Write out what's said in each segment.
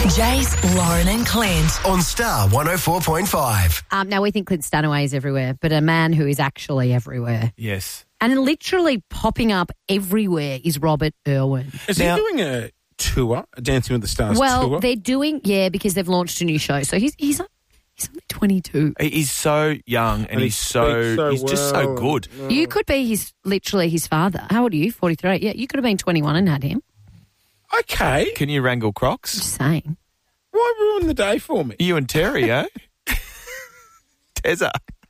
Jace, Lauren and Clint on Star 104.5. Now, we think Clint Stanaway is everywhere, but a man who is actually everywhere Yes. and literally popping up everywhere is Robert Irwin. Is he doing a tour, a Dancing with the Stars Well, tour? they're doing, because they've launched a new show. So he's only 22. He's so young and he's speaks so just so well. good. You could be literally his father. How old are you? 43. Yeah, you could have been 21 and had him. Okay. Can you wrangle Crocs? Just saying. Why ruin the day for me? You and Terry, eh? Tezza.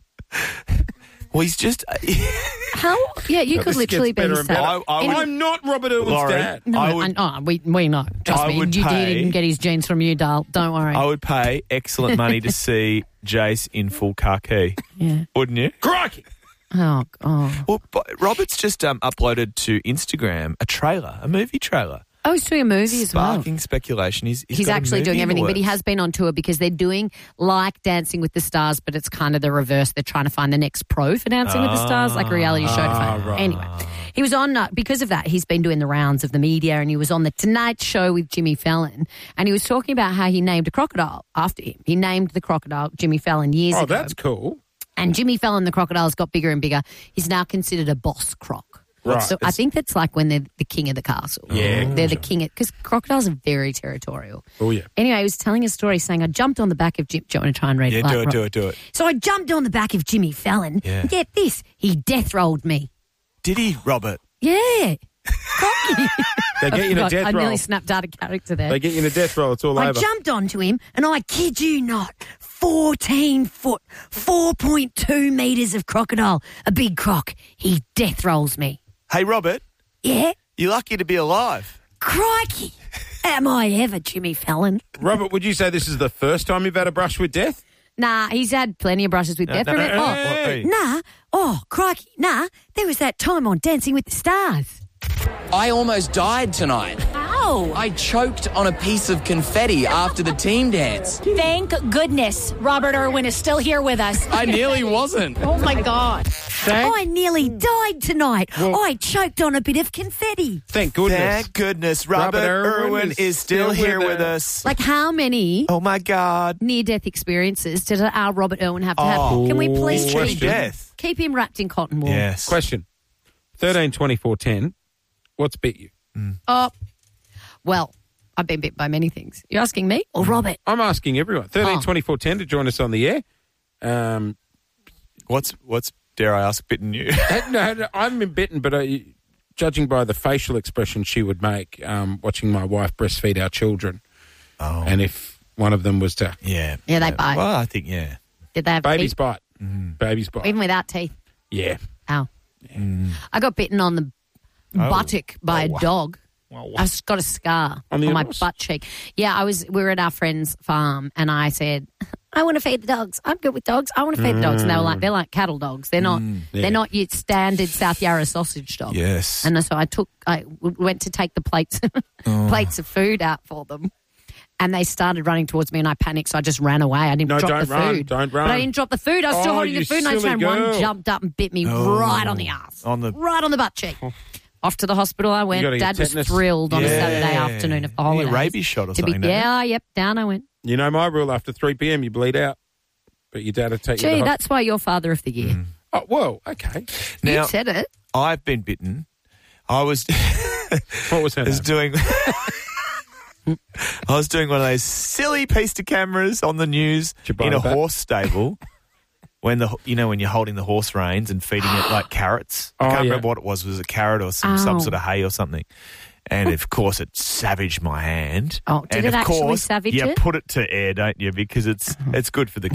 Well, he's just... How? Yeah, you No, could this literally gets be better his and better. dad. I'm not Robert Irwin's Lauren, dad. No, I would- we know. Trust I me. would You pay- didn't get his genes from you, Dale. Don't worry. I would pay excellent money to see Jace in full khaki. Yeah. Wouldn't you? Crikey! Oh, God. Well, but Robert's just uploaded to Instagram a movie trailer. Oh, he's doing a movie as well. Sparking speculation. He's He's got a actually movie doing in the everything, but he works. has been on tour because they're doing like Dancing with the Stars, but it's kind of the reverse. They're trying to find the next pro for Dancing with the Stars, like a reality show. right. Anyway, he was on, because of that, he's been doing the rounds of the media, and he was on the Tonight Show with Jimmy Fallon, and he was talking about how he named a crocodile after him. He named the crocodile Jimmy Fallon years Oh, ago. that's cool. And Jimmy Fallon, the crocodile's got bigger and bigger. He's now considered a boss croc. Right. So I think that's like when they're the king of the castle. Yeah, They're the king, because crocodiles are very territorial. Oh, yeah. Anyway, he was telling a story saying, I jumped on the back of Jim. Do you want to try and read it? Yeah, do it. So I jumped on the back of Jimmy Fallon. Yeah. Get this, he death rolled me. Did he, Robert? Yeah. Cocky. They get you in a death I roll. nearly snapped out of character there. They get you in a death roll. It's all I over. jumped onto him, and I kid you not, 14 foot, 4.2 metres of crocodile, a big croc. He death rolls me. Hey, Robert, Yeah? you're lucky to be alive. Crikey. Am I ever, Jimmy Fallon? Robert, would you say this is the first time you've had a brush with death? Nah, he's had plenty of brushes with death. no, Remember- no, oh, hey. nah. Oh, crikey. Nah, there was that time on Dancing with the Stars. I almost died tonight. Ow. I choked on a piece of confetti after the team dance. Thank goodness Robert Irwin is still here with us. I nearly wasn't. Oh, my God. I nearly died tonight. I choked on a bit of confetti. Thank goodness. Thank goodness Robert Irwin is still here with us. Like, how many Oh, my God. near-death experiences did our Robert Irwin have to have? Can we please Extreme keep death. him wrapped in cotton wool? Yes. Question. 13, 24, 10. What's bit you? Oh, well, I've been bit by many things. You're asking me or Robert? I'm asking everyone. 13, Oh. 24, 10 to join us on the air. What's dare I ask, bitten you? No, I haven't been bitten, but judging by the facial expression she would make watching my wife breastfeed our children, and if one of them was to... Yeah. Yeah, they bite. Well, I think, yeah. Did they have Babies teeth? bite. Babies bite. Even without teeth? Yeah. Ow. I got bitten on the buttock by a dog. I've got a scar On the on my uterus? butt cheek. Yeah, we were at our friend's farm, and I said, I want to feed the dogs. I'm good with dogs. I want to feed the dogs. And they're like cattle dogs. They're not Yeah. they're not your standard South Yarra sausage dog. Yes. And so I went to take the plates plates of food out for them. And they started running towards me, and I panicked, so I just ran away. I didn't No, drop don't the run. food. Don't run. But I didn't drop the food. I was still Oh, holding the you food, and I just silly ran. One girl. jumped up and bit me right on the ass. Right on the butt cheek. Off to the hospital I went. gotta get Dad was tetanus. thrilled on a Yeah. Saturday afternoon of the You need a holidays. rabies shot or To be- something, don't you? Yeah, yep, down I went. You know my rule, after 3 p.m. you bleed out. But your dad will take you to Gee, the that's why you're Father of the Year. Oh, well, okay. You Now, said it. I've been bitten. I was... What was her name? doing... I was doing one of those silly piece to cameras on the news Did you bite in a it back? horse stable when when you're holding the horse reins and feeding it like carrots. I Oh, can't yeah. remember what it was. Was it a carrot or some Ow. sort of hay or something? And of course, it savaged my hand. Oh, did and it of actually course, savage you it? put it to air, don't you? Because it's good for the